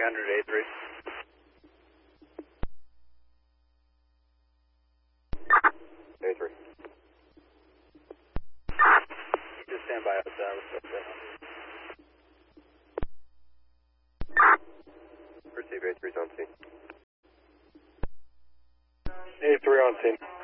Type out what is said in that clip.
A3. A3. Just stand by outside. Receive A3's on scene. A3 on scene.